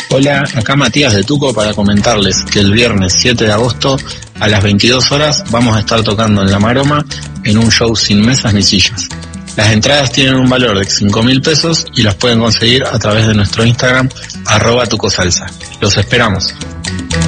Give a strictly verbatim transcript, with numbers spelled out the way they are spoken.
Hola, acá Matías de Tuco para comentarles que el viernes siete de agosto a las veintidós horas vamos a estar tocando en La Maroma en un show sin mesas ni sillas. Las entradas tienen un valor de cinco mil pesos y las pueden conseguir a través de nuestro Instagram, arroba tucosalsa. Los esperamos.